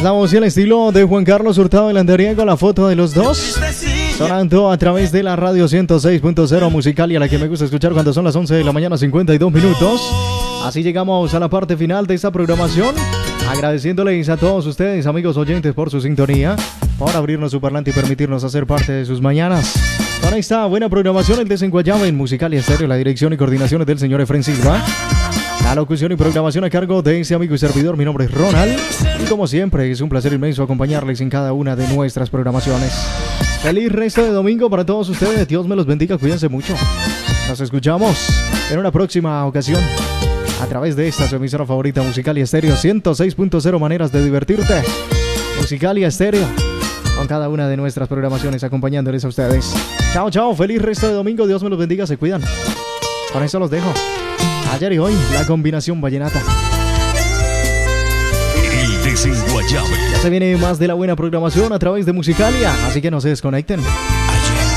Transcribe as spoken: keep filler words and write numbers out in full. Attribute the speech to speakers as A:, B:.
A: la voz y el estilo de Juan Carlos Hurtado de Landería con la foto de los dos. Sonando a través de la radio ciento seis punto cero musical y a la que me gusta escuchar cuando son las once de la mañana, cincuenta y dos minutos. Así llegamos a la parte final de esta programación. Agradeciéndoles a todos ustedes, amigos oyentes, por su sintonía, por abrirnos su parlante y permitirnos hacer parte de sus mañanas. Con esta buena programación, el desenguayado en Musical y Estéreo, la dirección y coordinación es del señor Efren Silva. La locución y programación a cargo de ese amigo y servidor, mi nombre es Ronald. Y como siempre, es un placer inmenso acompañarles en cada una de nuestras programaciones. Feliz resto de domingo para todos ustedes. Dios me los bendiga, cuídense mucho. Nos escuchamos en una próxima ocasión a través de esta su emisora favorita, Musical y Estéreo ciento seis punto cero, maneras de divertirte. Musical y Estéreo, con cada una de nuestras programaciones acompañándoles a ustedes. Chao, chao, feliz resto de domingo. Dios me los bendiga, se cuidan. Con eso los dejo. Ayer y hoy, la combinación vallenata.
B: El desenguayable.
A: Ya se viene más de la buena programación a través de Musicalia, así que no se desconecten.